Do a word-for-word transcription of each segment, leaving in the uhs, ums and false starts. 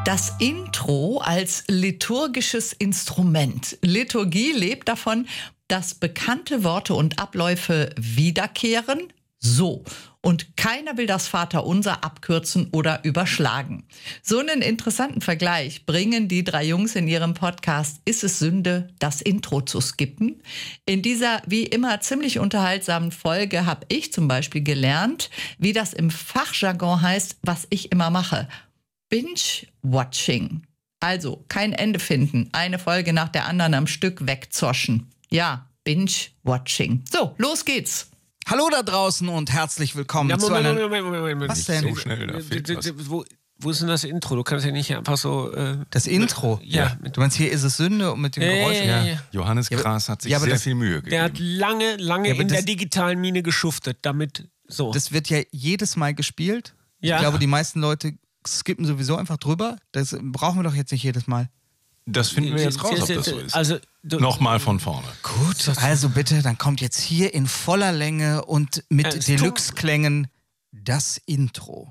Das Intro als liturgisches Instrument. Liturgie lebt davon, dass bekannte Worte und Abläufe wiederkehren. So. Und keiner will das Vaterunser abkürzen oder überschlagen. So einen interessanten Vergleich bringen die drei Jungs in ihrem Podcast Ist es Sünde, das Intro zu skippen? In dieser wie immer ziemlich unterhaltsamen Folge habe ich zum Beispiel gelernt, wie das im Fachjargon heißt, was ich immer mache. Binge-Watching. Also kein Ende finden, eine Folge nach der anderen am Stück wegzoschen. Ja, Binge-Watching. So, los geht's. Hallo da draußen und herzlich willkommen ja, zu Moment, einer... Moment, Moment, Moment, Moment. Was denn? So schnell, da fehlt was. Wo, wo ist denn das Intro? Du kannst ja nicht einfach so... Äh, das Intro? Ja. Du meinst, hier ist es Sünde und mit dem ja, Geräusch? Ja, ja, ja. Johannes Kraas hat sich ja, sehr das, viel Mühe gegeben. Der hat lange, lange ja, in das, der digitalen Mine geschuftet, damit so. Das wird ja jedes Mal gespielt. Ja. Ich glaube, die meisten Leute skippen sowieso einfach drüber. Das brauchen wir doch jetzt nicht jedes Mal. Das finden wir jetzt raus, ob das so ist. Also, nochmal von vorne. Gut, also bitte, dann kommt jetzt hier in voller Länge und mit äh, Deluxe-Klängen das Intro.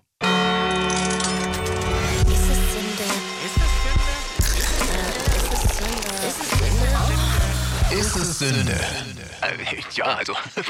Ist es Sünde? Äh, ja, also...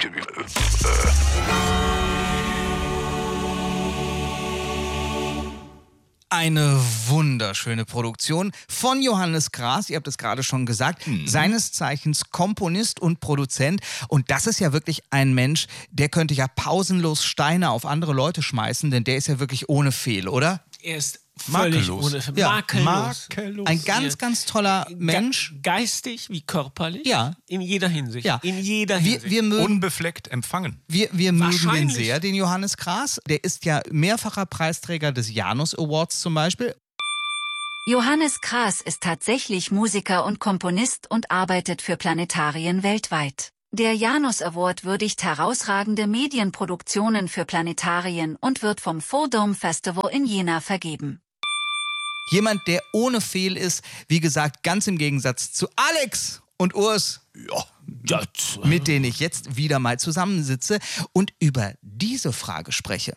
Eine wunderschöne Produktion von Johannes Kraas, ihr habt es gerade schon gesagt, mhm. seines Zeichens Komponist und Produzent. Und das ist ja wirklich ein Mensch, der könnte ja pausenlos Steine auf andere Leute schmeißen, denn der ist ja wirklich ohne Fehl, oder? Er ist völlig makellos. ohne Fehl. Ja. Makellos. makellos. Ein ganz, ganz toller Mensch. Ge- geistig wie körperlich. Ja. In jeder Hinsicht. Ja. In jeder Hinsicht. Wir, wir mögen, Unbefleckt empfangen. wir, wir mögen den Wahrscheinlich. sehr, den Johannes Kraas. Der ist ja mehrfacher Preisträger des Janus Awards zum Beispiel. Johannes Kraas ist tatsächlich Musiker und Komponist und arbeitet für Planetarien weltweit. Der Janus Award würdigt herausragende Medienproduktionen für Planetarien und wird vom Four Dome Festival in Jena vergeben. Jemand, der ohne Fehl ist, wie gesagt, ganz im Gegensatz zu Alex und Urs, Ja, das. mit denen ich jetzt wieder mal zusammensitze und über diese Frage spreche.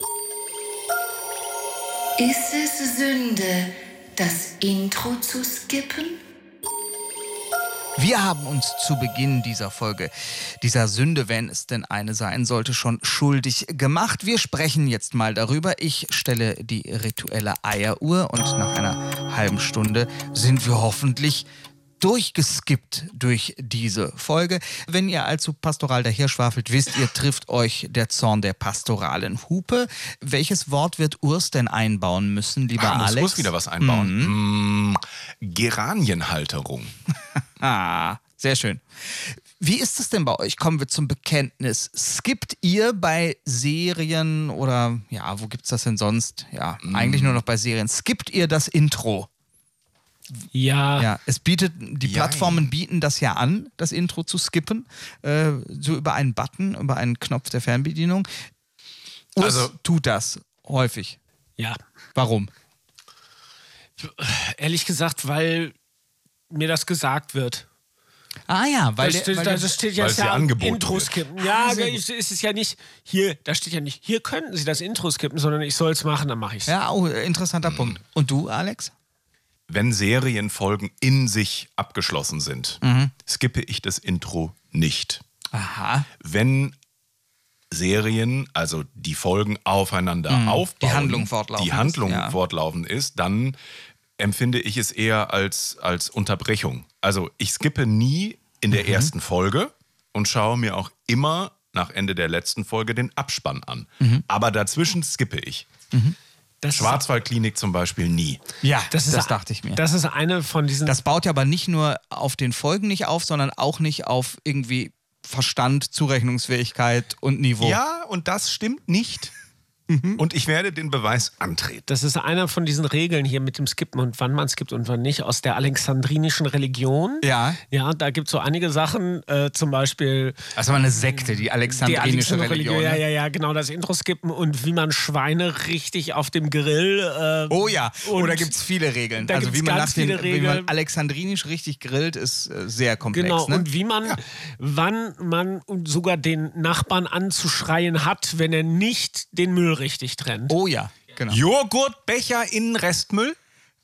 Ist es Sünde, das Intro zu skippen? Wir haben uns zu Beginn dieser Folge, dieser Sünde, wenn es denn eine sein sollte, schon schuldig gemacht. Wir sprechen jetzt mal darüber. Ich stelle die rituelle Eieruhr und nach einer halben Stunde sind wir hoffentlich durchgeskippt durch diese Folge. Wenn ihr allzu pastoral daherschwafelt, wisst ihr, trifft euch der Zorn der pastoralen Hupe. Welches Wort wird Urs denn einbauen müssen, lieber Ah, muss Alex? Urs wieder was einbauen. Mhm. Mm, Geranienhalterung. Ah, sehr schön. Wie ist es denn bei euch? Kommen wir zum Bekenntnis. Skippt ihr bei Serien oder, ja, wo gibt's das denn sonst? Ja, mm. eigentlich nur noch bei Serien. Skippt ihr das Intro? Ja. Ja, es bietet, die Jein. Plattformen bieten das ja an, das Intro zu skippen. Äh, so über einen Button, über einen Knopf der Fernbedienung. Urs Also- tut das häufig. Ja. Warum? Ehrlich gesagt, weil mir das gesagt wird. Ah ja, weil da der, steht, weil da der, steht weil ja, es dir ja angeboten Intro wird. skippen. Ja, Ah, sehr es ist ja nicht hier, da steht ja nicht, hier könnten Sie das Intro skippen, sondern ich soll es machen, dann mache ich es. ja, oh, interessanter Mhm. Punkt. Und du, Alex? Wenn Serienfolgen in sich abgeschlossen sind, Mhm. skippe ich das Intro nicht. Aha. Wenn Serien, also die Folgen aufeinander Mhm. aufbauen, Die Handlung fortlaufend die Handlung ist, ja. fortlaufend ist, dann empfinde ich es eher als, als Unterbrechung. Also ich skippe nie in der Mhm. ersten Folge und schaue mir auch immer nach Ende der letzten Folge den Abspann an. Mhm. Aber dazwischen skippe ich. Das Schwarzwaldklinik zum Beispiel nie. Ja, Das, ist, das dachte ich mir. Das ist eine von diesen. Das baut ja aber nicht nur auf den Folgen nicht auf, sondern auch nicht auf irgendwie Verstand, Zurechnungsfähigkeit und Niveau. Ja, und das stimmt nicht. Und ich werde den Beweis antreten. Das ist einer von diesen Regeln hier mit dem Skippen und wann man skippt und wann nicht, aus der alexandrinischen Religion. Ja. Ja, da gibt es so einige Sachen, äh, zum Beispiel Also eine Sekte, die die alexandrinische alexandrische Religion. Ja, ne? ja, ja, genau, das Intro skippen und wie man Schweine richtig auf dem Grill. Äh, Oh ja, und oh, da gibt es viele Regeln. da Also gibt's wie man, ganz nach den, viele wie man Regeln. alexandrinisch richtig grillt, ist äh, sehr komplex. Genau, ne? und wie man, wann man sogar den Nachbarn anzuschreien hat, wenn er nicht den Müll richtig trennt. Oh ja, genau. Joghurtbecher in Restmüll?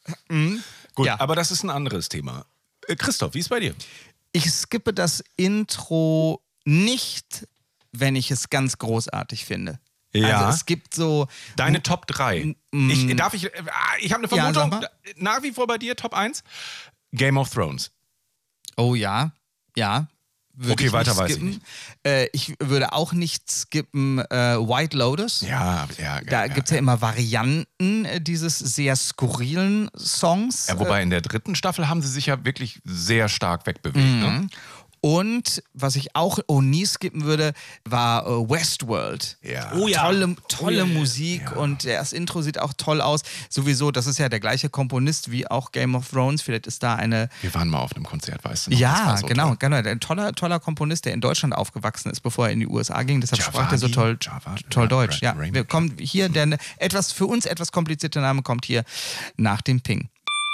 Mhm. Gut, Ja. aber das ist ein anderes Thema. Äh, Christoph, wie ist bei dir? Ich skippe das Intro nicht, wenn ich es ganz großartig finde. Ja. Also es gibt so... Deine Top drei. Mm. Ich, darf ich, äh, ich habe eine Ja, Vermutung, sag mal. nach wie vor bei dir Top eins. Game of Thrones. Oh ja, ja. Würde Okay, ich weiter nicht weiß ich skippen. nicht. Äh, ich würde auch nicht skippen äh, White Lotus. Ja, ja. Da ja, gibt es ja immer Varianten äh, dieses sehr skurrilen Songs. Ja, wobei in der dritten Staffel haben sie sich ja wirklich sehr stark wegbewegt. Ne? Und was ich auch oh, nie skippen würde, war äh, Westworld. Ja. Oh ja. Tolle, tolle Oh ja, ja. Musik und das Intro sieht auch toll aus. Sowieso, das ist ja der gleiche Komponist wie auch Game of Thrones. Vielleicht ist da eine... Wir waren mal auf einem Konzert, weißt du noch? Das Ja, war so genau, toll. genau. Ein toller, toller Komponist, der in Deutschland aufgewachsen ist, bevor er in die U S A ging. Deshalb sprach er so Javadi? toll, Java- toll Ra- Deutsch. Ra- Ja, Raymond wir kommen hier, der etwas für uns etwas komplizierte Name kommt hier nach dem Ping.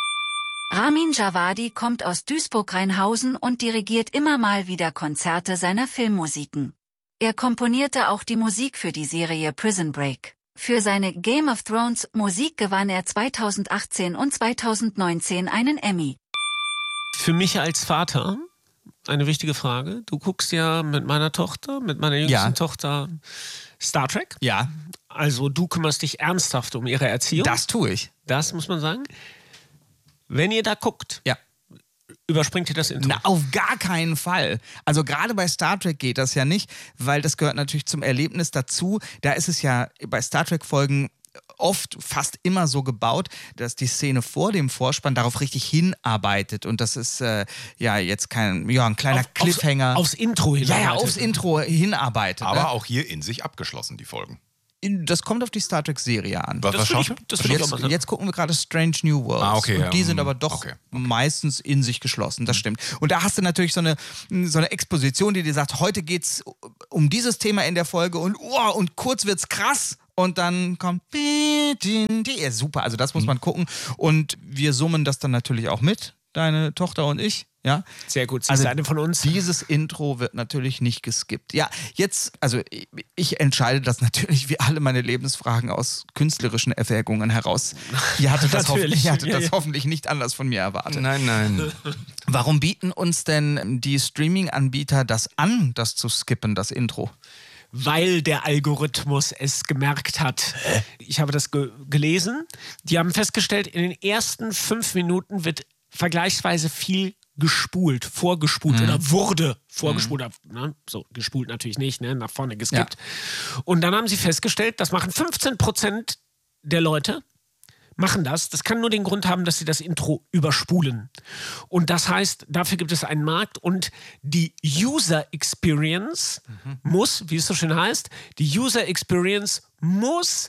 Ramin Djawadi kommt aus Duisburg-Rheinhausen und dirigiert immer mal wieder Konzerte seiner Filmmusiken. Er komponierte auch die Musik für die Serie Prison Break. Für seine Game of Thrones Musik gewann er zweitausendachtzehn und zweitausendneunzehn einen Emmy. Für mich als Vater eine wichtige Frage. Du guckst ja mit meiner Tochter, mit meiner jüngsten Ja. Tochter Star Trek. Ja, Also du kümmerst dich ernsthaft um ihre Erziehung. das tue ich. Das muss man sagen. Wenn ihr da guckt, Ja. überspringt ihr das Intro. Na, auf gar keinen Fall. Also gerade bei Star Trek geht das ja nicht, weil das gehört natürlich zum Erlebnis dazu. Da ist es ja bei Star Trek-Folgen oft fast immer so gebaut, dass die Szene vor dem Vorspann darauf richtig hinarbeitet. Und das ist äh, ja jetzt kein, ja, ein kleiner Auf- Cliffhanger. Aufs, aufs Intro hin. ja, ja, aufs Intro hinarbeitet. Aber ne? auch hier in sich abgeschlossen, die Folgen. Das kommt auf die Star Trek-Serie an. Was, Das was würde schaust ich, du? das Und würde ich auch jetzt, mal sagen. jetzt gucken wir gerade Strange New Worlds. Ah, okay, und die ja, sind mm, aber doch okay, okay. meistens in sich geschlossen, das stimmt. Und da hast du natürlich so eine, so eine Exposition, die dir sagt, heute geht's um dieses Thema in der Folge und, oh, und kurz wird's krass. Und dann kommt ja, super, also das muss man gucken. Und wir summen das dann natürlich auch mit, deine Tochter und ich. Ja, Sehr gut, sie also ist eine von uns. Dieses Intro wird natürlich nicht geskippt. Ja, jetzt, also ich, ich entscheide das natürlich wie alle meine Lebensfragen aus künstlerischen Erwägungen heraus. Ihr hattet das, hoff, Natürlich, ihr hattet ja, das ja. hoffentlich nicht anders von mir erwartet. Nein, nein. Warum bieten uns denn die Streaming-Anbieter das an, das zu skippen, das Intro? Weil der Algorithmus es gemerkt hat. Ich habe das ge gelesen. Die haben festgestellt, in den ersten fünf Minuten wird vergleichsweise viel gespult, vorgespult Mhm. oder wurde vorgespult. Ne? So, gespult natürlich nicht, ne? Nach vorne geskippt. Und dann haben sie festgestellt, das machen fünfzehn Prozent der Leute, machen das. Das kann nur den Grund haben, dass sie das Intro überspulen. Und das heißt, dafür gibt es einen Markt und die User Experience muss, wie es so schön heißt, die User Experience muss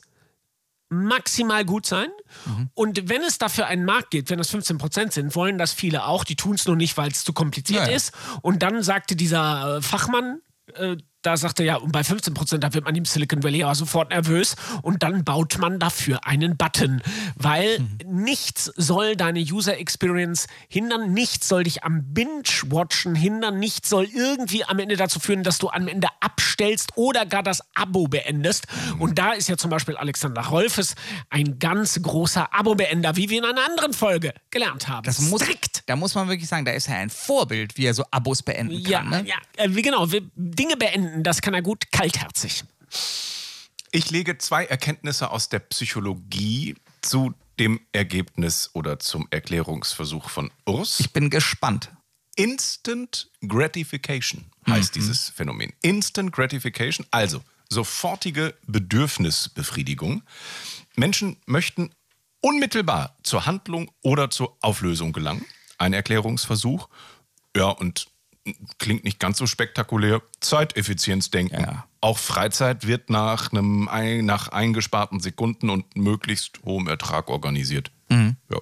maximal gut sein. Und wenn es dafür einen Markt gibt, wenn das fünfzehn Prozent sind, wollen das viele auch. Die tun es nur nicht, weil es zu kompliziert Ja, ja. ist. Und dann sagte dieser äh, Fachmann, äh, da sagte er, ja, und bei fünfzehn Prozent, da wird man im Silicon Valley aber sofort nervös. Und dann baut man dafür einen Button. Weil nichts soll deine User Experience hindern, nichts soll dich am Binge-Watchen hindern, nichts soll irgendwie am Ende dazu führen, dass du am Ende abstellst oder gar das Abo beendest. Und da ist ja zum Beispiel Alexander Rolfes ein ganz großer Abo-Beender, wie wir in einer anderen Folge gelernt haben. Das muss, Strikt. da muss man wirklich sagen, da ist er ein Vorbild, wie er so Abos beenden Ja, kann. Ne? ja, äh, wie genau, wir, Dinge beenden, das kann er gut kaltherzig. Ich lege zwei Erkenntnisse aus der Psychologie zu dem Ergebnis oder zum Erklärungsversuch von Urs. Ich bin gespannt. Instant Gratification heißt dieses Phänomen. Instant Gratification, also sofortige Bedürfnisbefriedigung. Menschen möchten unmittelbar zur Handlung oder zur Auflösung gelangen. Ein Erklärungsversuch. Ja, und klingt nicht ganz so spektakulär. Zeiteffizienzdenken. Ja. Auch Freizeit wird nach, einem, ein- nach eingesparten Sekunden und möglichst hohem Ertrag organisiert. Ja.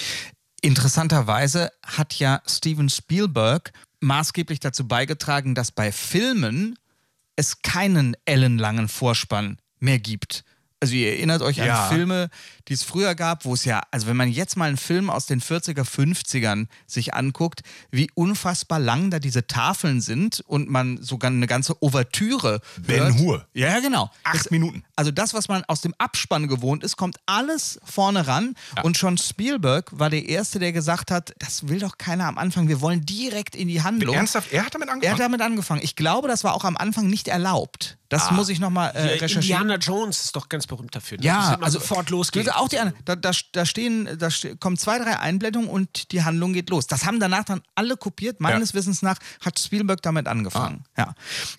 Interessanterweise hat ja Steven Spielberg maßgeblich dazu beigetragen, dass bei Filmen es keinen ellenlangen Vorspann mehr gibt. Also ihr erinnert euch Ja. an Filme, die es früher gab, wo es ja, also wenn man jetzt mal einen Film aus den vierziger, fünfzigern sich anguckt, wie unfassbar lang da diese Tafeln sind und man sogar eine ganze Ouvertüre Ben hört. Hur. Ja, genau. Acht das, Minuten. Also das, was man aus dem Abspann gewohnt ist, kommt alles vorne ran. Und schon Spielberg war der Erste, der gesagt hat, das will doch keiner am Anfang, wir wollen direkt in die Handlung. Ernsthaft? Er hat damit Er angefangen? hat damit angefangen. Ich glaube, das war auch am Anfang nicht erlaubt. Das Ah. muss ich nochmal äh, Hier, recherchieren. Indiana Jones ist doch ganz berühmt dafür. Ne? Ja, das wird mal also sofort losgehen. Auch die anderen. Da, da, da stehen, da ste- kommen zwei, drei Einblendungen und die Handlung geht los. Das haben danach dann alle kopiert. Meines Ja. Wissens nach hat Spielberg damit angefangen. Ja.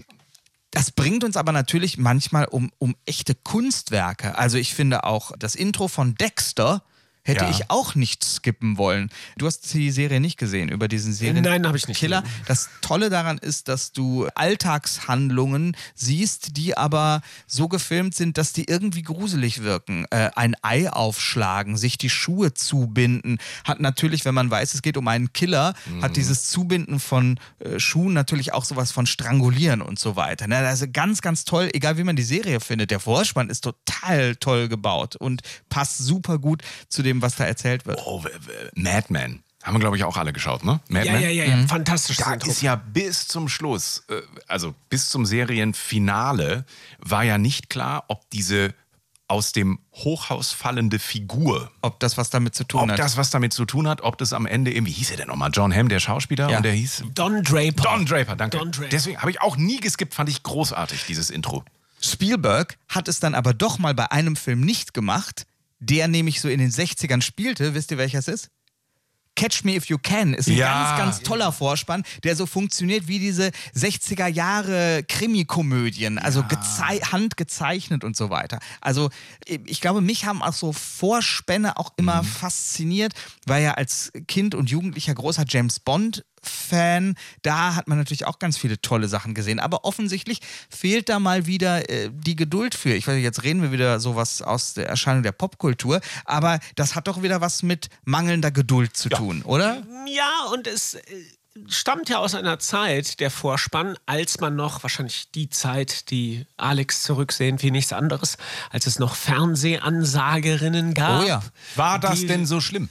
Das bringt uns aber natürlich manchmal um, um echte Kunstwerke. Also ich finde auch das Intro von Dexter hätte Ja. ich auch nicht skippen wollen. Du hast die Serie nicht gesehen, über diesen Serien. Nein, habe ich nicht Killer. gesehen. Das Tolle daran ist, dass du Alltagshandlungen siehst, die aber so gefilmt sind, dass die irgendwie gruselig wirken. Äh, ein Ei aufschlagen, sich die Schuhe zubinden, hat natürlich, wenn man weiß, es geht um einen Killer, hat dieses Zubinden von äh, Schuhen natürlich auch sowas von Strangulieren und so weiter. Ne? Das ist ganz, ganz toll, egal wie man die Serie findet. Der Vorspann ist total toll gebaut und passt super gut zu dem, was da erzählt wird. Oh, w- w- Mad Men. Haben wir, glaube ich, auch alle geschaut, ne? Mad ja, Men? ja, ja, ja. Fantastisch. Da ist ja bis zum Schluss, äh, also bis zum Serienfinale, war ja nicht klar, ob diese aus dem Hochhaus fallende Figur, Ob das was damit zu tun ob hat. das was damit zu tun hat, ob das am Ende irgendwie, wie hieß er denn nochmal? John Hamm, der Schauspieler, Ja. und der hieß Don Draper. Don Draper, danke. Don Draper. Deswegen habe ich auch nie geskippt, fand ich großartig, dieses Intro. Spielberg hat es dann aber doch mal bei einem Film nicht gemacht, der nämlich so in den sechzigern spielte. Wisst ihr, welcher es ist? Catch Me If You Can ist ein Ja. ganz, ganz toller Vorspann, der so funktioniert wie diese sechziger Jahre Krimikomödien, also gezei- handgezeichnet und so weiter. Also ich glaube, mich haben auch so Vorspänne auch immer Mhm. fasziniert, weil ja als Kind und Jugendlicher großer James Bond Fan, da hat man natürlich auch ganz viele tolle Sachen gesehen, aber offensichtlich fehlt da mal wieder äh, die Geduld für. Ich weiß nicht, jetzt reden wir wieder sowas aus der Erscheinung der Popkultur, aber das hat doch wieder was mit mangelnder Geduld zu tun, oder? Ja, und es äh, stammt ja aus einer Zeit, der Vorspann, als man noch, wahrscheinlich die Zeit, die Alex zurücksehen wie nichts anderes, als es noch Fernsehansagerinnen gab. Oh ja. War das Die- denn so schlimm?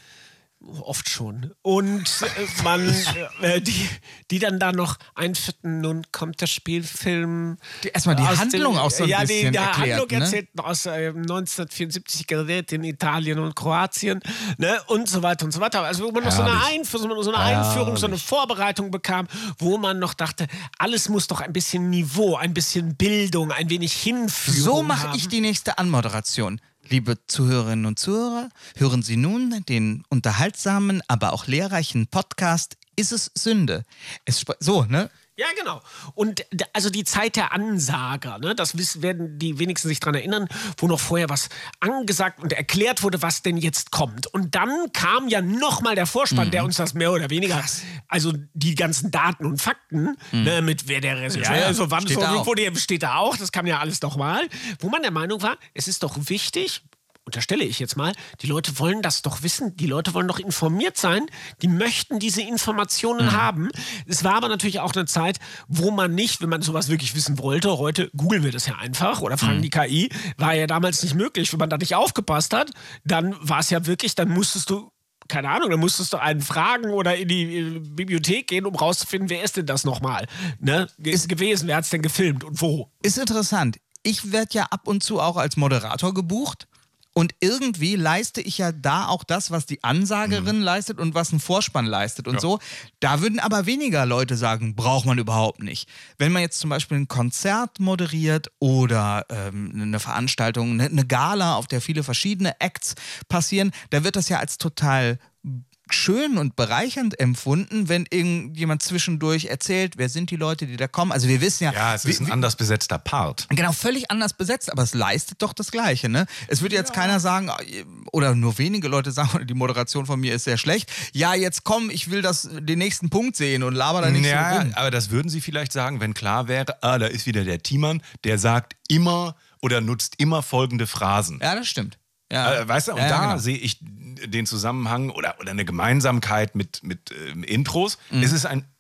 Oft schon. Und äh, man, äh, die, die dann da noch einführten, nun kommt der Spielfilm. Die- erstmal die aus Handlung auch so ein ja, bisschen die, die erklärt, Handlung ne? erzählt aus äh, neunzehnhundertvierundsiebzig gedreht in Italien und Kroatien, ne? Und so weiter und so weiter. Also wo man noch so eine, Einf so eine, so eine Einführung, so eine Vorbereitung bekam, wo man noch dachte, alles muss doch ein bisschen Niveau, ein bisschen Bildung, ein wenig Hinführung So mache haben. ich die nächste Anmoderation. Liebe Zuhörerinnen und Zuhörer, hören Sie nun den unterhaltsamen, aber auch lehrreichen Podcast Ist es Sünde? Es spr- so, ne? Ja, genau. Und d- also die Zeit der Ansager, ne, das wissen, werden die wenigsten sich daran erinnern, wo noch vorher was angesagt und erklärt wurde, was denn jetzt kommt. Und dann kam ja nochmal der Vorspann, der uns das mehr oder weniger, also die ganzen Daten und Fakten, ne, mit wer der Regisseur, Ja, ja. also wann Steht so, da auch. wo der steht da auch, das kam ja alles nochmal, wo man der Meinung war, es ist doch wichtig, unterstelle ich jetzt mal, die Leute wollen das doch wissen, die Leute wollen doch informiert sein, die möchten diese Informationen haben. Es war aber natürlich auch eine Zeit, wo man nicht, wenn man sowas wirklich wissen wollte, heute googeln wir das ja einfach oder fragen die K I, war ja damals nicht möglich, wenn man da nicht aufgepasst hat, dann war es ja wirklich, dann musstest du keine Ahnung, dann musstest du einen fragen oder in die äh, Bibliothek gehen, um rauszufinden, wer ist denn das nochmal? Ne? Ist gewesen, wer hat es denn gefilmt und wo? Ist interessant. Ich werde ja ab und zu auch als Moderator gebucht. Und irgendwie leiste ich ja da auch das, was die Ansagerin leistet und was ein Vorspann leistet und so. Da würden aber weniger Leute sagen, braucht man überhaupt nicht. Wenn man jetzt zum Beispiel ein Konzert moderiert oder ähm, eine Veranstaltung, eine, eine Gala, auf der viele verschiedene Acts passieren, da wird das ja als total schön und bereichernd empfunden, wenn irgendjemand zwischendurch erzählt, wer sind die Leute, die da kommen. Also wir wissen ja... Ja, es ist wie- ein anders besetzter Part. Genau, völlig anders besetzt, aber es leistet doch das Gleiche, ne? Es würde jetzt keiner sagen, oder nur wenige Leute sagen, die Moderation von mir ist sehr schlecht. Ja, jetzt komm, ich will das, den nächsten Punkt sehen und laber da nicht Ja, so rum. aber das würden Sie vielleicht sagen, wenn klar wäre, ah, da ist wieder der Thiemann, der sagt immer oder nutzt immer folgende Phrasen. Ja, das stimmt. Ja. Äh, weißt du, und Ja, da genau. sehe ich den Zusammenhang oder, oder eine Gemeinsamkeit mit, mit ähm, Intros. Mhm. Es ist ein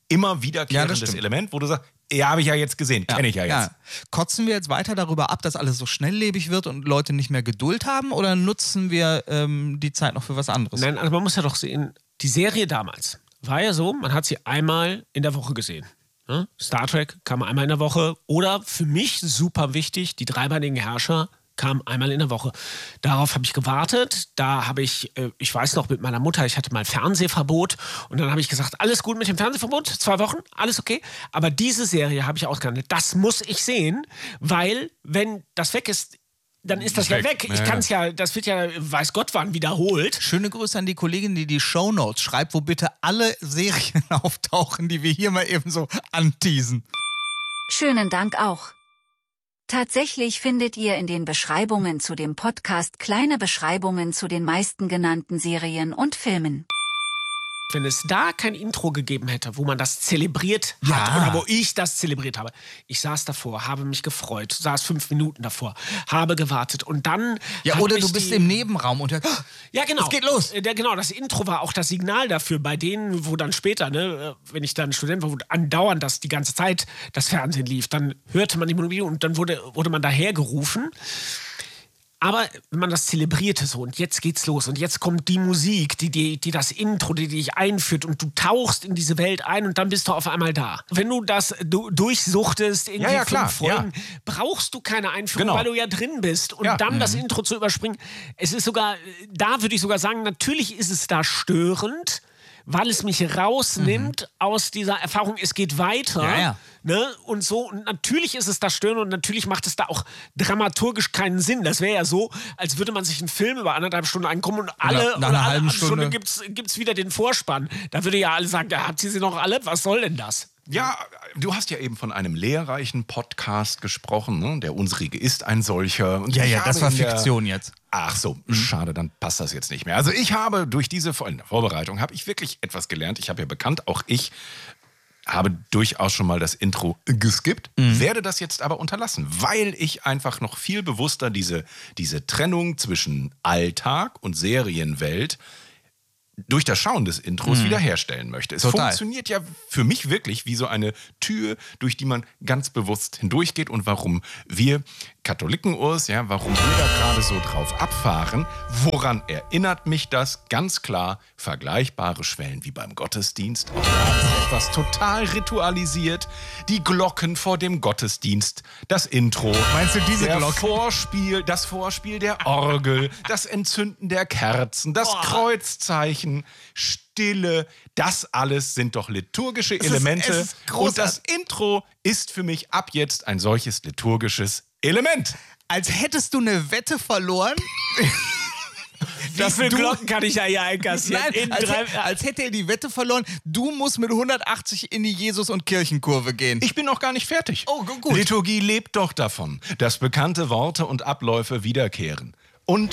immer wiederkehrendes stimmt. Element, wo du sagst, ja, habe ich ja jetzt gesehen, kenne ich ja jetzt. Ja. Kotzen wir jetzt weiter darüber ab, dass alles so schnelllebig wird und Leute nicht mehr Geduld haben, oder nutzen wir ähm, die Zeit noch für was anderes? Nein, also man muss ja doch sehen, die Serie damals war ja so, man hat sie einmal in der Woche gesehen. Ja? Star Trek kam einmal in der Woche oder für mich super wichtig, die dreibeinigen Herrscher kam einmal in der Woche. Darauf habe ich gewartet. Da habe ich, äh, ich weiß noch, mit meiner Mutter, ich hatte mal Fernsehverbot und dann habe ich gesagt, alles gut mit dem Fernsehverbot, zwei Wochen, alles okay. Aber diese Serie habe ich ausgehandelt. Das muss ich sehen, weil wenn das weg ist, dann ist das Ist ja weg. weg. Ich Ja, kann es ja, das wird ja, weiß Gott wann, wiederholt. Schöne Grüße an die Kollegin, die die Shownotes schreibt, wo bitte alle Serien auftauchen, die wir hier mal eben so anteasen. Schönen Dank auch. Tatsächlich findet ihr in den Beschreibungen zu dem Podcast kleine Beschreibungen zu den meisten genannten Serien und Filmen. Wenn es da kein Intro gegeben hätte, wo man das zelebriert hat Ja. oder wo ich das zelebriert habe. Ich saß davor, habe mich gefreut, saß fünf Minuten davor, habe gewartet und dann... Ja, hat oder mich du bist die, im Nebenraum und hörst, Ja, genau. es geht los. Äh, Der, genau, das Intro war auch das Signal dafür, bei denen, wo dann später, ne, äh, wenn ich dann Student war, wo andauernd das die ganze Zeit das Fernsehen lief, dann hörte man die Melodie und dann wurde, wurde man dahergerufen. Aber wenn man das zelebrierte so und jetzt geht's los und jetzt kommt die Musik, die, die, die das Intro, die dich einführt und du tauchst in diese Welt ein und dann bist du auf einmal da. Wenn du das du, durchsuchtest in Ja, die ja, klar, fünf Folgen, brauchst du keine Einführung, Genau. weil du ja drin bist. Und Ja. dann das Intro zu überspringen, es ist sogar, da würde ich sogar sagen, natürlich ist es da störend, weil es mich rausnimmt mhm. aus dieser Erfahrung, es geht weiter. Ja, ja. Ne? Und so, und natürlich ist es da störend und natürlich macht es da auch dramaturgisch keinen Sinn. Das wäre ja so, als würde man sich einen Film über anderthalb Stunden angucken und alle, nach einer oder alle halben Stunde, Stunde gibt's, gibt's wieder den Vorspann. Da würde ja alle sagen, da habt ihr sie noch alle, was soll denn das? Ja, du hast ja eben von einem lehrreichen Podcast gesprochen, ne? Der unsrige ist ein solcher. Und Ja, ich ja, das habe war in der- Fiktion jetzt. Ach so, schade, dann passt das jetzt nicht mehr. Also ich habe durch diese Vor- in der Vorbereitung habe ich wirklich etwas gelernt. Ich habe ja bekannt, auch ich habe durchaus schon mal das Intro geskippt, Mhm. werde das jetzt aber unterlassen, weil ich einfach noch viel bewusster diese, diese Trennung zwischen Alltag und Serienwelt durch das Schauen des Intros wiederherstellen möchte. Es Total. funktioniert ja für mich wirklich wie so eine Tür, durch die man ganz bewusst hindurchgeht und warum wir Katholiken, Urs, ja, warum wir da gerade so drauf abfahren, woran erinnert mich das? Ganz klar vergleichbare Schwellen wie beim Gottesdienst. Auch da ist etwas total ritualisiert. Die Glocken vor dem Gottesdienst, das Intro. Meinst du diese der Glocken? Vorspiel, das Vorspiel der Orgel, das Entzünden der Kerzen, das Kreuzzeichen, Stille, das alles sind doch liturgische ist- Elemente. es ist und das großartig. Intro ist für mich ab jetzt ein solches liturgisches Element. Als hättest du eine Wette verloren. Wie viele Glocken kann ich ja hier einkassieren? Nein, In als, drei, hätte- als hätte er die Wette verloren. Du musst mit hundertachtzig in die Jesus- und Kirchenkurve gehen. Ich bin noch gar nicht fertig. Oh, gu- gut. Liturgie lebt doch davon, dass bekannte Worte und Abläufe wiederkehren. Und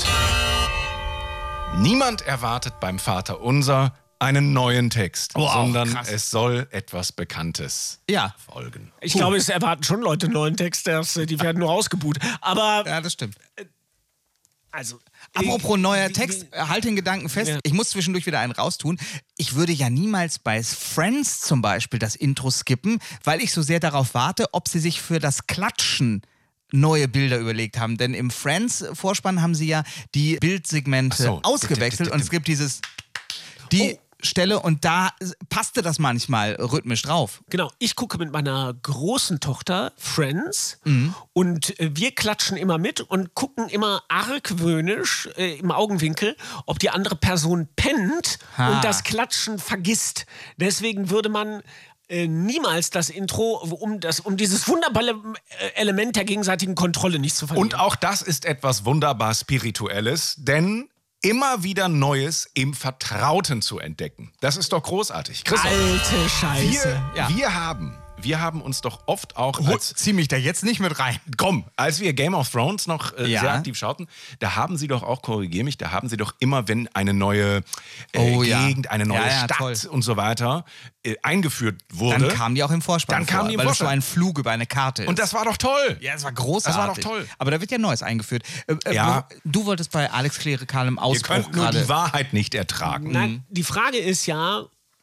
niemand erwartet beim Vater Unser einen neuen Text, Wow, sondern krass. es soll etwas Bekanntes Ja. folgen. ich glaube, es erwarten schon Leute einen neuen Text, das, die werden nur ausgebuht. Aber, Ja, das stimmt. also... Apropos neuer wie- Text, wie- halt den Gedanken fest. Ja. Ich muss zwischendurch wieder einen raustun. Ich würde ja niemals bei Friends zum Beispiel das Intro skippen, weil ich so sehr darauf warte, ob sie sich für das Klatschen neue Bilder überlegt haben. Denn im Friends-Vorspann haben sie ja die Bildsegmente Ach so. ausgewechselt und es gibt dieses die Stelle und da passte das manchmal rhythmisch drauf. Genau, ich gucke mit meiner großen Tochter Friends Mhm. und äh, wir klatschen immer mit und gucken immer argwöhnisch äh, im Augenwinkel, ob die andere Person pennt Ha. und das Klatschen vergisst. Deswegen würde man äh, niemals das Intro, um, das, um dieses wunderbare äh, Element der gegenseitigen Kontrolle nicht zu verlieren. Und auch das ist etwas wunderbar Spirituelles, denn immer wieder Neues im Vertrauten zu entdecken. Das ist doch großartig. Christoph, Alte Scheiße. wir, Ja. wir haben... Wir haben uns doch oft auch Hol- als Zieh mich da jetzt nicht mit rein. Komm, als wir Game of Thrones noch äh, Ja. sehr aktiv schauten, da haben sie doch auch, korrigier mich, da haben sie doch immer, wenn eine neue äh, Oh ja. Gegend, eine neue Ja, ja, Stadt toll. und so weiter äh, eingeführt wurde. Dann kam die auch im Vorspann Dann kam vor, die im weil es so Vorspann. ein Flug über eine Karte ist. und das war doch toll. Ja, es war großartig. Das war doch toll. Aber da wird ja Neues eingeführt. Äh, äh, Ja. Du wolltest bei Alex Klerikal im Ihr Ausbruch könnt nur gerade... die Wahrheit nicht ertragen. Nein, die Frage ist ja,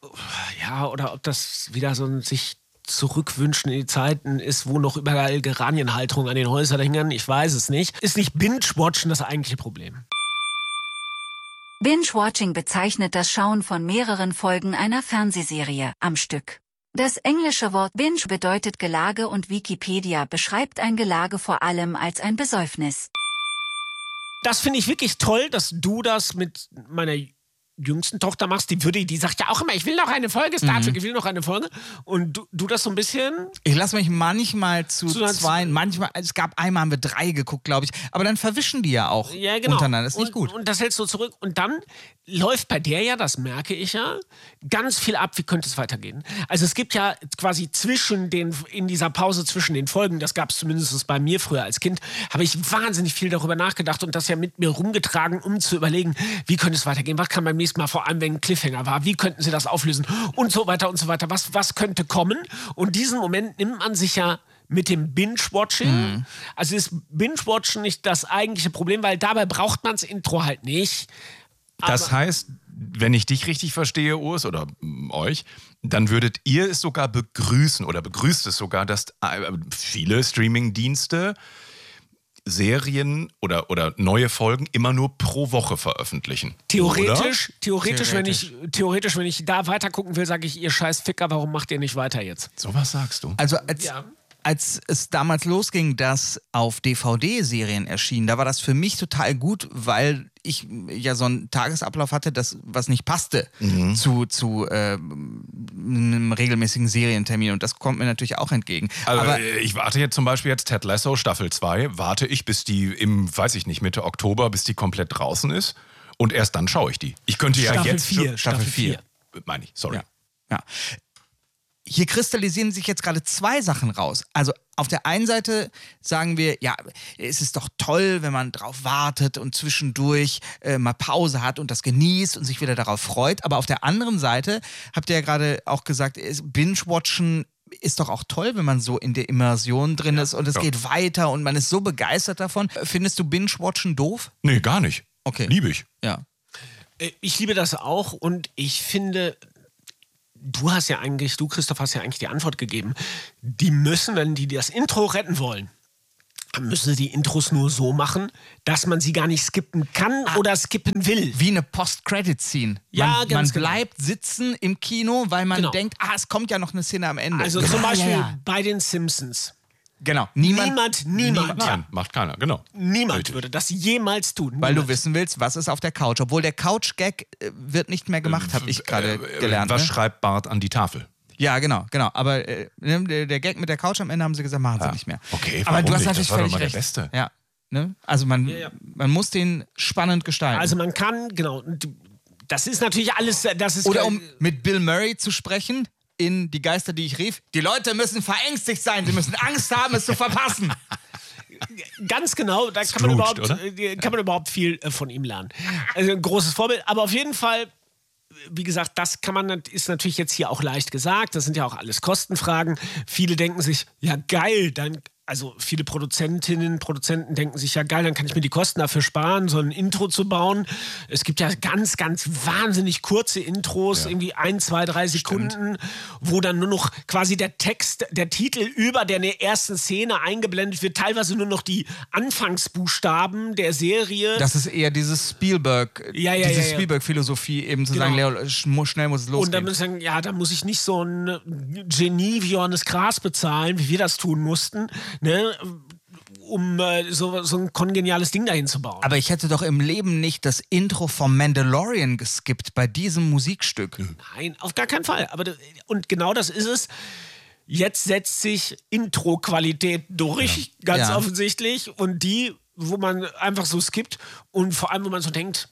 ja, oder ob das wieder so ein sich zurückwünschen in die Zeiten ist, wo noch überall Geranienhalterungen an den Häusern hängen. Ich weiß es nicht. Ist nicht Binge-Watchen das eigentliche Problem? Binge-Watching bezeichnet das Schauen von mehreren Folgen einer Fernsehserie am Stück. Das englische Wort Binge bedeutet Gelage und Wikipedia beschreibt ein Gelage vor allem als ein Besäufnis. Das finde ich wirklich toll, dass du das mit meiner jüngsten Tochter machst. Die würde, die sagt ja auch immer, ich will noch eine Folge Star Trek, mhm. ich will noch eine Folge. Und du, du das so ein bisschen... Ich lasse mich manchmal zu, zu zwei, manchmal, es gab einmal, haben wir drei geguckt, glaube ich. Aber dann verwischen die ja auch ja, genau. untereinander. Das ist nicht und, gut. Und das hältst du zurück. Und dann läuft bei der ja, das merke ich ja, ganz viel ab, wie könnte es weitergehen. Also es gibt ja quasi zwischen den, in dieser Pause zwischen den Folgen, das gab es zumindest bei mir früher als Kind, habe ich wahnsinnig viel darüber nachgedacht und das ja mit mir rumgetragen, um zu überlegen, wie könnte es weitergehen, was kann beim nächsten Mal, vor allem wenn ein Cliffhanger war, wie könnten sie das auflösen und so weiter und so weiter, was, was könnte kommen. Und diesen Moment nimmt man sich ja mit dem Binge-Watching. Mhm. Also ist Binge-Watchen nicht das eigentliche Problem, weil dabei braucht man das Intro halt nicht. Das heißt, wenn ich dich richtig verstehe, Urs, oder m, euch, dann würdet ihr es sogar begrüßen oder begrüßt es sogar, dass äh, viele Streaming-Dienste Serien oder, oder neue Folgen immer nur pro Woche veröffentlichen. Theoretisch, theoretisch, theoretisch, wenn ich, theoretisch, wenn ich da weiter gucken will, sage ich, ihr scheiß Ficker, warum macht ihr nicht weiter jetzt? So was sagst du? Also als... Ja. Als es damals losging, dass auf D V D-Serien erschienen, da war das für mich total gut, weil ich ja so einen Tagesablauf hatte, das, was nicht passte mhm. zu, zu äh, einem regelmäßigen Serientermin. Und das kommt mir natürlich auch entgegen. Also, aber ich warte jetzt zum Beispiel jetzt Ted Lasso Staffel zwei, warte ich, bis die im, weiß ich nicht, Mitte Oktober, bis die komplett draußen ist. Und erst dann schaue ich die. Ich könnte ja Staffel jetzt... vier, Staffel vier. Meine ich, sorry. Ja. ja. Hier kristallisieren sich jetzt gerade zwei Sachen raus. Also auf der einen Seite sagen wir, ja, es ist doch toll, wenn man drauf wartet und zwischendurch äh, mal Pause hat und das genießt und sich wieder darauf freut. Aber auf der anderen Seite habt ihr ja gerade auch gesagt, Binge-Watchen ist doch auch toll, wenn man so in der Immersion drin ist und es ja. geht weiter und man ist so begeistert davon. Findest du Binge-Watchen doof? Nee, gar nicht. Okay. Liebe ich. Ja. Ich liebe das auch und ich finde... Du hast ja eigentlich, du Christoph hast ja eigentlich die Antwort gegeben. Die müssen, wenn die das Intro retten wollen, dann müssen sie die Intros nur so machen, dass man sie gar nicht skippen kann ah, oder skippen will. Wie eine Post-Credit-Scene. Ja, man, ganz man genau. bleibt sitzen im Kino, weil man genau. denkt, ah, es kommt ja noch eine Szene am Ende. Also genau. zum Beispiel ja, ja. bei den Simpsons. Genau. Niemand, niemand, niemand. Nein, macht keiner, genau. Niemand Richtig. würde das jemals tun. Weil niemand. du wissen willst, was ist auf der Couch. Obwohl der Couch-Gag äh, wird nicht mehr gemacht, habe ich gerade äh, gelernt. Was ne? schreibt Bart an die Tafel? Ja, genau, genau. Aber äh, der, der Gag mit der Couch am Ende haben sie gesagt, machen sie ja. nicht mehr. Okay, aber du hast nicht? natürlich das war völlig doch mal recht. Der Beste. Ja, ne? Also man, ja, ja. man muss den spannend gestalten. Also man kann, genau, das ist natürlich alles, das ist... Oder um mit Bill Murray zu sprechen, in Die Geister, die ich rief, die Leute müssen verängstigt sein, sie müssen Angst haben, es zu verpassen. Ganz genau, da kann Scrooge, man, überhaupt, oder? kann man überhaupt viel äh, von ihm lernen. Also ein großes Vorbild, aber auf jeden Fall, wie gesagt, das kann man, ist natürlich jetzt hier auch leicht gesagt, das sind ja auch alles Kostenfragen. Viele denken sich, ja geil, dann, also viele Produzentinnen, Produzenten denken sich, ja geil, dann kann ich mir die Kosten dafür sparen, so ein Intro zu bauen. Es gibt ja ganz, ganz wahnsinnig kurze Intros, ja. irgendwie ein, zwei, drei Sekunden, Stimmt. wo dann nur noch quasi der Text, der Titel über der ersten Szene eingeblendet wird, teilweise nur noch die Anfangsbuchstaben der Serie. Das ist eher dieses Spielberg, ja, ja, diese ja, ja. Spielberg-Philosophie, eben zu genau. sagen, Leo, schnell muss es losgehen. Und dann muss ich sagen, ja, da muss ich nicht so ein Genie wie Johannes Gras bezahlen, wie wir das tun mussten, ne, um äh, so, so ein kongeniales Ding dahin zu bauen. Aber ich hätte doch im Leben nicht das Intro vom Mandalorian geskippt bei diesem Musikstück. Nein, auf gar keinen Fall. Aber, und genau das ist es. Jetzt setzt sich Intro-Qualität durch, ja. ganz ja. offensichtlich. Und die, wo man einfach so skippt und vor allem, wo man so denkt,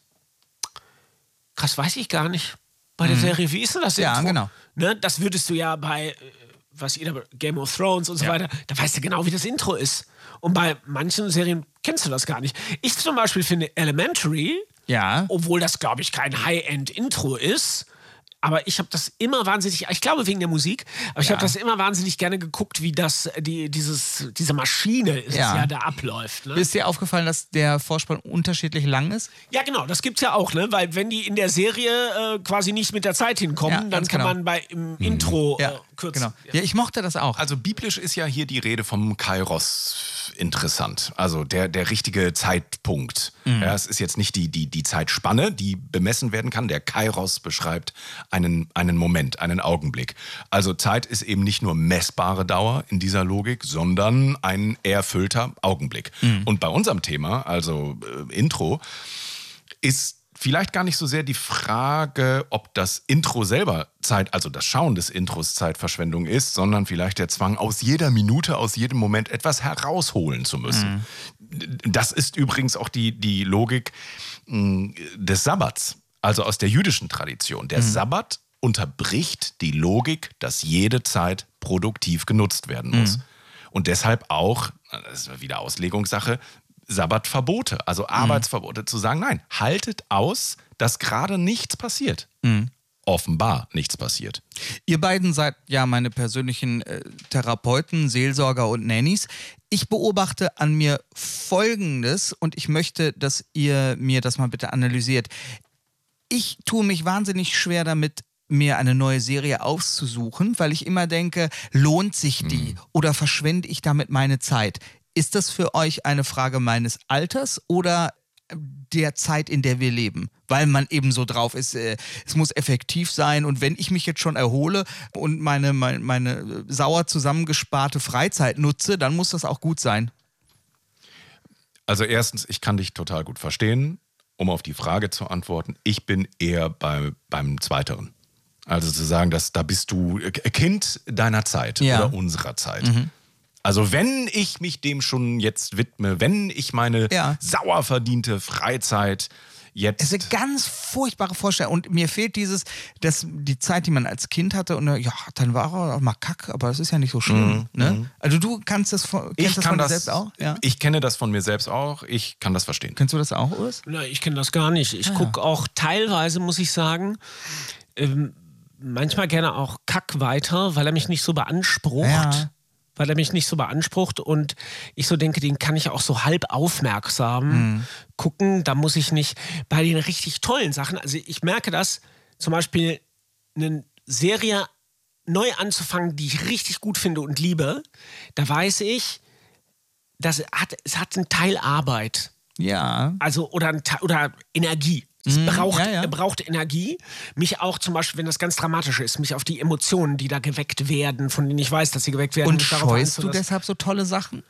krass, weiß ich gar nicht. Bei der mhm. Serie, wie ist denn das Intro? Ja, genau. Ne, das würdest du ja bei... was jeder Game of Thrones und so ja. weiter, da weißt du genau, wie das Intro ist. Und bei manchen Serien kennst du das gar nicht. Ich zum Beispiel finde Elementary, ja. obwohl das, glaube ich, kein High-End-Intro ist, Aber ich habe das immer wahnsinnig, ich glaube wegen der Musik, aber ich Ja. habe das immer wahnsinnig gerne geguckt, wie das, die, dieses, diese Maschine ist Ja. es ja, da abläuft. Ne? Ist dir aufgefallen, dass der Vorspann unterschiedlich lang ist? Ja, genau, das gibt's ja auch, ne? Weil wenn die in der Serie äh, quasi nicht mit der Zeit hinkommen, Ja, dann ganz kann genau. man bei im Intro äh, kürzen. genau. Ja, ich mochte das auch. Also biblisch ist ja hier die Rede vom Kairos interessant. Also der, der richtige Zeitpunkt. Mhm. Ja, es ist jetzt nicht die, die, die Zeitspanne, die bemessen werden kann. Der Kairos beschreibt einen, einen Moment, einen Augenblick. Also Zeit ist eben nicht nur messbare Dauer in dieser Logik, sondern ein erfüllter Augenblick. Mhm. Und bei unserem Thema, also äh, Intro, ist vielleicht gar nicht so sehr die Frage, ob das Intro selber Zeit, also das Schauen des Intros Zeitverschwendung ist, sondern vielleicht der Zwang, aus jeder Minute, aus jedem Moment etwas herausholen zu müssen. Mhm. Das ist übrigens auch die, die Logik mh, des Sabbats, also aus der jüdischen Tradition. Der mhm. Sabbat unterbricht die Logik, dass jede Zeit produktiv genutzt werden muss. Mhm. Und deshalb auch, das ist wieder Auslegungssache, Sabbatverbote, also Arbeitsverbote, mhm. zu sagen, nein, haltet aus, dass gerade nichts passiert. Mhm. Offenbar nichts passiert. Ihr beiden seid ja meine persönlichen äh, Therapeuten, Seelsorger und Nannies. Ich beobachte an mir Folgendes und ich möchte, dass ihr mir das mal bitte analysiert. Ich tue mich wahnsinnig schwer damit, mir eine neue Serie auszusuchen, weil ich immer denke, lohnt sich die mhm. oder verschwende ich damit meine Zeit? Ist das für euch eine Frage meines Alters oder der Zeit, in der wir leben? Weil man eben so drauf ist, äh, es muss effektiv sein und wenn ich mich jetzt schon erhole und meine, meine, meine sauer zusammengesparte Freizeit nutze, dann muss das auch gut sein. Also erstens, ich kann dich total gut verstehen, um auf die Frage zu antworten. Ich bin eher bei, beim Zweiteren. Also zu sagen, dass da bist du Kind deiner Zeit ja. oder unserer Zeit. Mhm. Also wenn ich mich dem schon jetzt widme, wenn ich meine ja. sauer verdiente Freizeit jetzt... Es ist eine ganz furchtbare Vorstellung und mir fehlt dieses, dass die Zeit, die man als Kind hatte und ja, dann war er auch mal kack, aber das ist ja nicht so schlimm. Mm, ne? mm. Also du kannst das, von, kennst das von dir selbst auch? Ja? Ich kenne das von mir selbst auch, ich kann das verstehen. Kennst du das auch, Urs? Nein, ich kenne das gar nicht. Ich ah. gucke auch teilweise, muss ich sagen, ähm, manchmal gerne auch Kack weiter, weil er mich nicht so beansprucht. Ja. Weil er mich nicht so beansprucht und ich so denke, den kann ich auch so halb aufmerksam mhm. gucken. Da muss ich nicht bei den richtig tollen Sachen, also ich merke das, zum Beispiel eine Serie neu anzufangen, die ich richtig gut finde und liebe, da weiß ich, das hat, es hat einen Teil Arbeit. Ja. Also oder, ein, oder Energie. Es Mhm, braucht, ja, ja. braucht Energie. Mich auch zum Beispiel, wenn das ganz dramatisch ist, mich auf die Emotionen, die da geweckt werden, von denen ich weiß, dass sie geweckt werden. Und scheust du deshalb so tolle Sachen?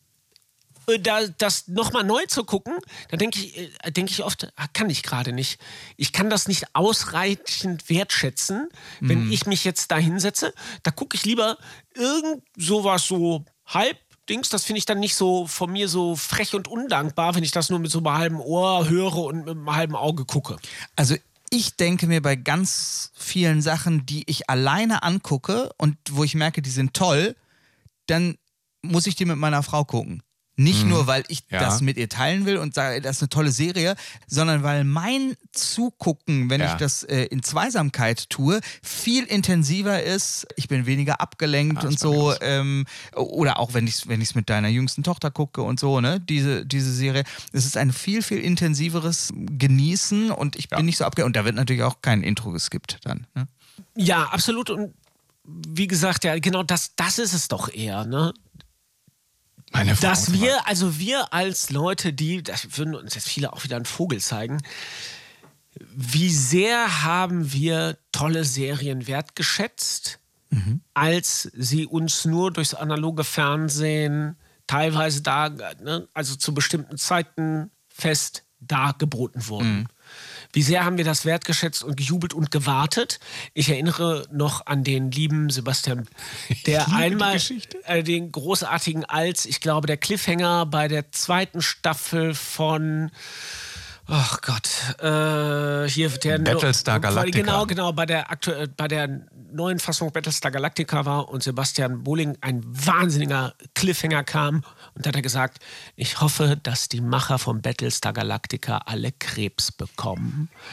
Da, das nochmal neu zu gucken, da denke ich, äh, denk ich oft, kann ich gerade nicht. Ich kann das nicht ausreichend wertschätzen, wenn mhm. ich mich jetzt da hinsetze. Da gucke ich lieber irgend sowas so halb Dings, das finde ich dann nicht so von mir so frech und undankbar, wenn ich das nur mit so einem halben Ohr höre und mit einem halben Auge gucke. Also ich denke mir bei ganz vielen Sachen, die ich alleine angucke und wo ich merke, die sind toll, dann muss ich die mit meiner Frau gucken. Nicht mhm. nur, weil ich ja. das mit ihr teilen will und sage, das ist eine tolle Serie, sondern weil mein Zugucken, wenn ja. ich das äh, in Zweisamkeit tue, viel intensiver ist. Ich bin weniger abgelenkt ja, und so. Ähm, oder auch, wenn ich es wenn ich's mit deiner jüngsten Tochter gucke und so, ne, diese, diese Serie. Es ist ein viel, viel intensiveres Genießen und ich ja. bin nicht so abgelenkt. Und da wird natürlich auch kein Intro geskippt dann. Ne? Ja, absolut. Und wie gesagt, ja, genau das, das ist es doch eher, ne? Meine Frau Dass wir, also wir als Leute, die, das würden uns jetzt viele auch wieder einen Vogel zeigen, wie sehr haben wir tolle Serien wertgeschätzt, mhm. als sie uns nur durchs analoge Fernsehen teilweise da, ne, also zu bestimmten Zeiten fest dargeboten wurden. Mhm. Wie sehr haben wir das wertgeschätzt und gejubelt und gewartet? Ich erinnere noch an den lieben Sebastian, der einmal äh, den großartigen als, ich glaube, der Cliffhanger bei der zweiten Staffel von, ach Gott, äh, hier der Battlestar Galactica. Genau, genau, bei der, aktu- bei der neuen Fassung Battlestar Galactica war und Sebastian Bohling ein wahnsinniger Cliffhanger kam und da hat er gesagt, ich hoffe, dass die Macher von Battlestar Galactica alle Krebs bekommen.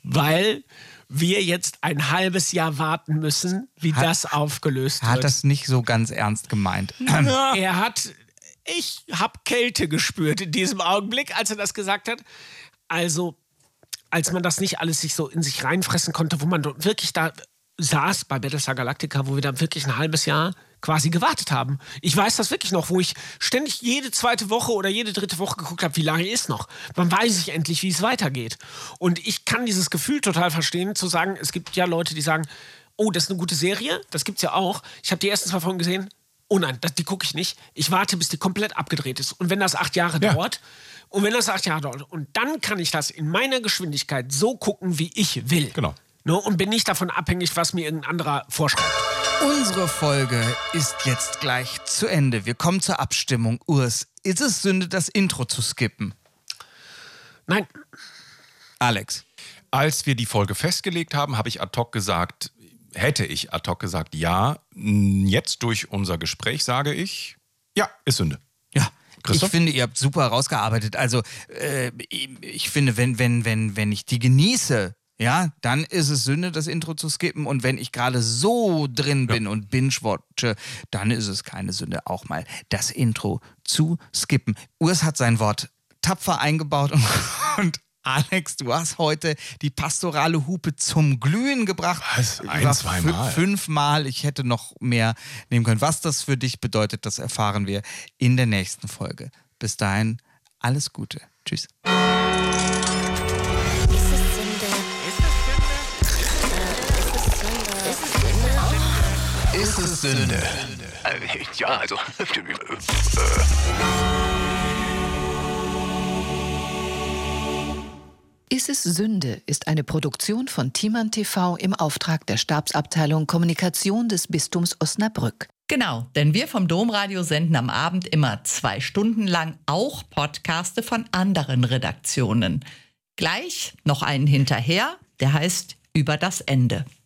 weil wir jetzt ein halbes Jahr warten müssen, wie hat, das aufgelöst hat wird. Hat das nicht so ganz ernst gemeint. Er hat, ich habe Kälte gespürt in diesem Augenblick, als er das gesagt hat. Also, als man das nicht alles sich so in sich reinfressen konnte, wo man wirklich da saß bei Battlestar Galactica, wo wir da wirklich ein halbes Jahr quasi gewartet haben. Ich weiß das wirklich noch, wo ich ständig jede zweite Woche oder jede dritte Woche geguckt habe, wie lange ist noch? Wann weiß ich endlich, wie es weitergeht? Und ich kann dieses Gefühl total verstehen, zu sagen, es gibt ja Leute, die sagen, oh, das ist eine gute Serie, das gibt's ja auch. Ich habe die ersten zwei Folgen gesehen, oh nein, das, die gucke ich nicht. Ich warte, bis die komplett abgedreht ist. Und wenn das acht Jahre ja. dauert, und wenn das acht Jahre dauert, und dann kann ich das in meiner Geschwindigkeit so gucken, wie ich will. Genau. No, und bin nicht davon abhängig, was mir irgendein anderer vorschreibt. Unsere Folge ist jetzt gleich zu Ende. Wir kommen zur Abstimmung. Urs, ist es Sünde, das Intro zu skippen? Nein. Alex? Als wir die Folge festgelegt haben, habe ich ad hoc gesagt, hätte ich ad hoc gesagt, ja. Jetzt durch unser Gespräch sage ich, ja, ist Sünde. Ja. Christoph? Ich finde, ihr habt super rausgearbeitet. Also äh, ich, ich finde, wenn, wenn, wenn, wenn ich die genieße, ja, dann ist es Sünde, das Intro zu skippen. Und wenn ich gerade so drin bin ja. und binge-watche, dann ist es keine Sünde, auch mal das Intro zu skippen. Urs hat sein Wort tapfer eingebaut und, und Alex, du hast heute die pastorale Hupe zum Glühen gebracht. Was? Ein, zweimal? Fünfmal. Ich hätte noch mehr nehmen können. Was das für dich bedeutet, das erfahren wir in der nächsten Folge. Bis dahin, alles Gute. Tschüss. Ist es Sünde? Äh, ja, also. Ist es Sünde ist eine Produktion von Timan T V im Auftrag der Stabsabteilung Kommunikation des Bistums Osnabrück. Genau, denn wir vom Domradio senden am Abend immer zwei Stunden lang auch Podcaste von anderen Redaktionen. Gleich noch einen hinterher, der heißt Über das Ende.